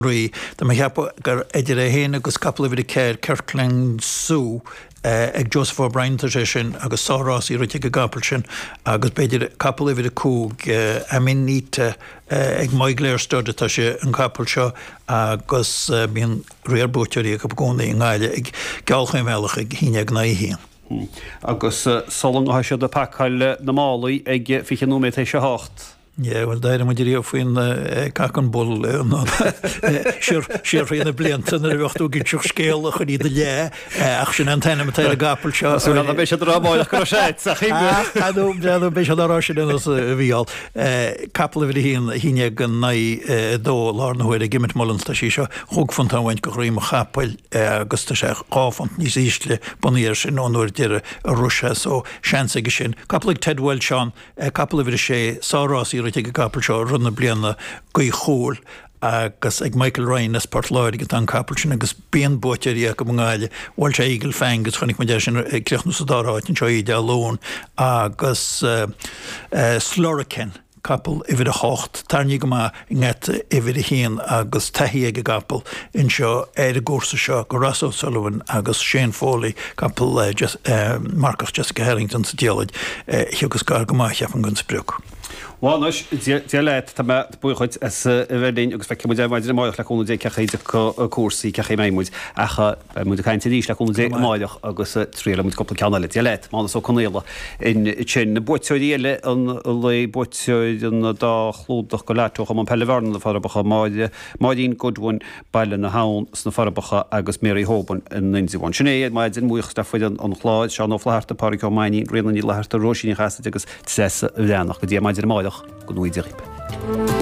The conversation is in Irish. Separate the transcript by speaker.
Speaker 1: Rui, da me heap gur idir a héana agus capla bhí céir Kirkland sú ag Joseph O'Brien sin agus sárásí ruite go gapal sin agus beidir capla bhí a cúg a min níte ag maigléir stóide tá sé an capal seo agus bíon réarbúteí go gcónaí ngáile ag gealchaim meach ag híine ag naihíon.
Speaker 2: Agus solan á seo de pacail na málaí ag fichanúméid é se hácht.
Speaker 1: Ja, wel daar moet je die in kakenbol sure in de blinten er wordt ook iets scheel die de ja action antenne met hele gapeltje
Speaker 2: zo dan beetje drama crochet zeg ik
Speaker 1: dat een beetje daar als je dan als wie al couple of die hier gaan naar do larne hoe de gimet mollens dat je ook van dan wend gereem gapel gusta zeg af van niet isle poniers en onder de Russia zo chance geschehen couple Ted Welchon couple of the she Soros ag capal seo runna blianana go chóil agus ag Michael Ryan as Portláir go an capal sin agus bíon bóteí go mgáile bhil sé ígil féin gus chunig muidir sin cleachú sa dáráid seo ide lón agus Sloracin capal ifir a hácht tarní go má net ifir a híon agus taí ag gapal in seo a gcósa seo go Ross O'Sullivan agus Shane Foley capal Marcus Jessica Harrington sa dialaid hiúgus gar go má cheapan gunn sprúk.
Speaker 2: Váis dialet tá buchuid bhedín agus feice muidir maidir máach leúna dé cechaide cuasaí ceché méimúid acha mu caiinte díos leúna dé máideach agus tríla mu coppla ceanna le dialet mána ó chunéile in sin na buteid eile an le buteid an dá chlúdach go leitoch am an pellehharna le farbacha máidín godhain bailile na hán sna farbacha agus méí hóban in 90 sinné maid in muocht de fuid an chláid se nófleharta páric maí réanana í leharta roisií chaasta agus 6 bhéannach go dtí maidir máideach go nuidir ripe.